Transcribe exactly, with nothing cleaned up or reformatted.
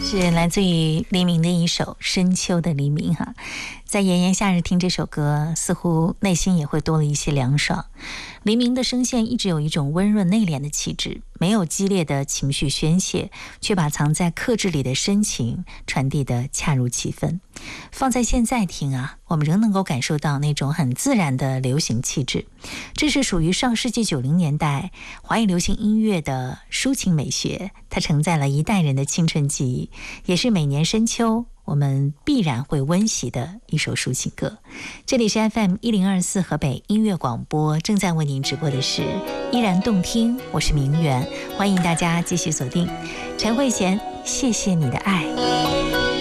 是来自于黎明的一首《深秋的黎明》哈，在炎炎夏日听这首歌，似乎内心也会多了一些凉爽。黎明的声线一直有一种温润内敛的气质，没有激烈的情绪宣泄，却把藏在克制里的深情传递得恰如其分。放在现在听啊，我们仍能够感受到那种很自然的流行气质，这是属于上世纪九零年代华语流行音乐的抒情美学，它承载了一代人的青春记忆，也是每年深秋我们必然会温习的一首抒情歌。这里是 F M 一零二四河北音乐广播，正在为您直播的是依然动听，我是明媛，欢迎大家继续锁定陈慧娴，谢谢你的爱。